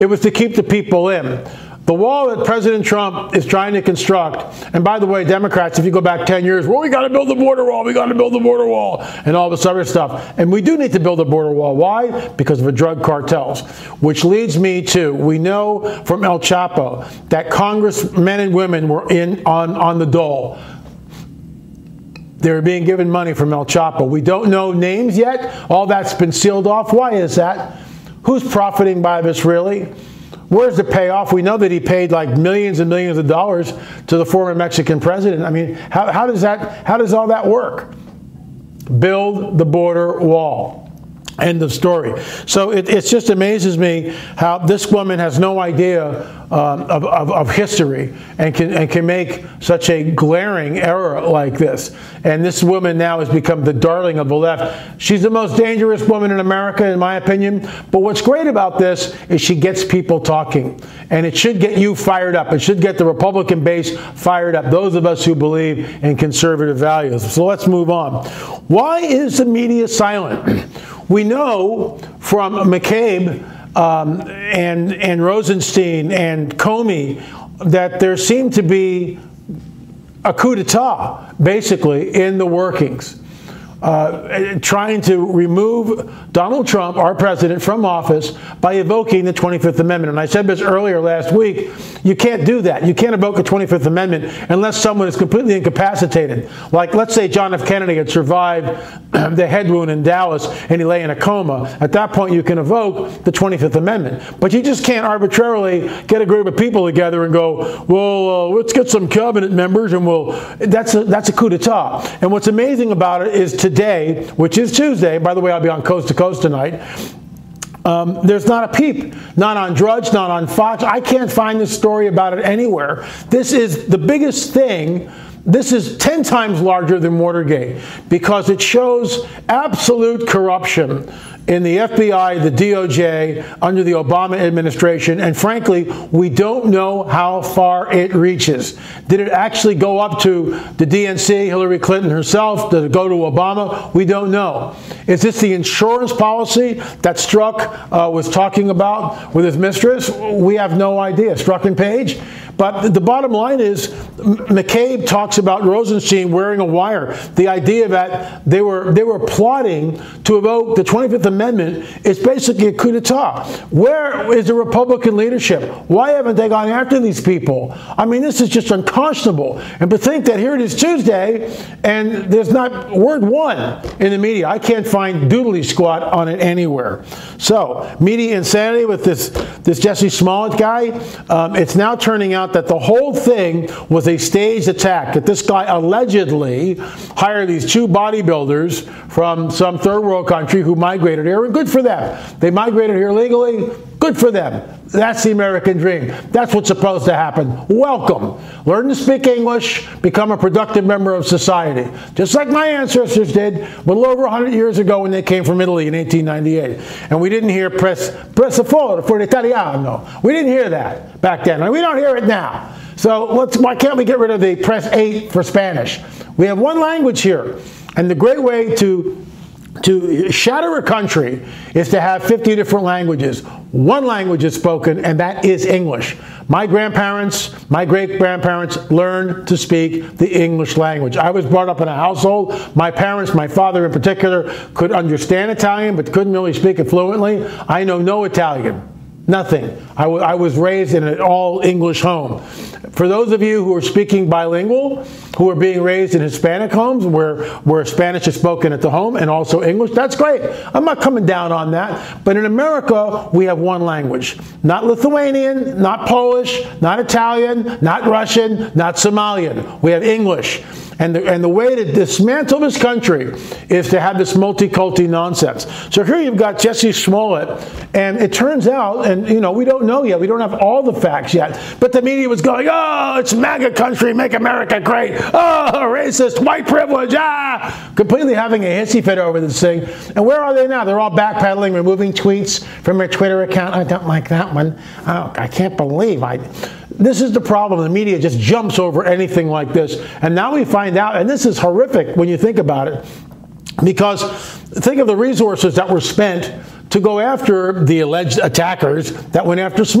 It was to keep the people in. The wall that President Trump is trying to construct, and by the way, Democrats, if you go back 10 years, well, we got to build the border wall, we got to build the border wall, and all this other stuff. And we do need to build a border wall. Why? Because of the drug cartels. Which leads me to, we know from El Chapo that congressmen and women were on the dole. They were being given money from El Chapo. We don't know names yet. All that's been sealed off. Why is that? Who's profiting by this, really? Where's the payoff? We know that he paid like millions and millions of dollars to the former Mexican president. I mean, how does all that work? Build the border wall. End of story. So it just amazes me how this woman has no idea of history and can make such a glaring error like this. And this woman now has become the darling of the left. She's the most dangerous woman in America, in my opinion. But what's great about this is she gets people talking. And it should get you fired up. It should get the Republican base fired up, those of us who believe in conservative values. So let's move on. Why is the media silent? We know from McCabe and Rosenstein and Comey that there seemed to be a coup d'etat, basically, in the workings. Trying to remove Donald Trump, our president, from office by evoking the 25th Amendment. And I said this earlier last week, you can't do that. You can't evoke the 25th Amendment unless someone is completely incapacitated. Like, let's say John F. Kennedy had survived the head wound in Dallas and he lay in a coma. At that point, you can evoke the 25th Amendment. But you just can't arbitrarily get a group of people together and go, well, let's get some cabinet members and that's a coup d'etat. And what's amazing about it is today, which is Tuesday, by the way, I'll be on Coast to Coast tonight, there's not a peep, not on Drudge, not on Fox. I can't find this story about it anywhere. This is the biggest thing. This is 10 times larger than Watergate because it shows absolute corruption in the FBI, the DOJ, under the Obama administration, and frankly, we don't know how far it reaches. Did it actually go up to the DNC, Hillary Clinton herself? Did it go to Obama? We don't know. Is this the insurance policy that Strzok was talking about with his mistress? We have no idea. Strzok and Page? But the bottom line is, McCabe talks about Rosenstein wearing a wire. The idea that they were plotting to evoke the 25th Amendment is basically a coup d'etat. Where is the Republican leadership? Why haven't they gone after these people? I mean, this is just unconscionable. And to think that here it is Tuesday and there's not word one in the media. I can't find doodly squat on it anywhere. So, media insanity with this Jesse Smollett guy. It's now turning out that the whole thing was a staged attack, that this guy allegedly hired these two bodybuilders from some third world country who migrated here, and good for them. They migrated here legally, good for them. That's the American dream. That's what's supposed to happen. Welcome. Learn to speak English, become a productive member of society. Just like my ancestors did a little over 100 years ago when they came from Italy in 1898. And we didn't hear pressa forward for l'Italiano. We didn't hear that back then. And we don't hear it now. So why can't we get rid of the press 8 for Spanish? We have one language here. And the great way to shatter a country is to have 50 different languages. One language is spoken, and that is English. My grandparents, my great-grandparents learned to speak the English language. I was brought up in a household. My parents, my father in particular, could understand Italian, but couldn't really speak it fluently. I know no Italian. Nothing. I was raised in an all-English home. For those of you who are speaking bilingual, who are being raised in Hispanic homes where Spanish is spoken at the home and also English, that's great. I'm not coming down on that. But in America, we have one language. Not Lithuanian, not Polish, not Italian, not Russian, not Somalian. We have English. And the way to dismantle this country is to have this multi-culti nonsense. So here you've got Jesse Smollett, and it turns out, and we don't know yet, we don't have all the facts yet, but the media was going, oh, it's MAGA country, make America great, oh, racist, white privilege, completely having a hissy fit over this thing. And where are they now? They're all backpedaling, removing tweets from their Twitter account. I don't like that one. Oh, I can't believe This is the problem. The media just jumps over anything like this. And now we find out, and this is horrific when you think about it, because think of the resources that were spent to go after the alleged attackers that went after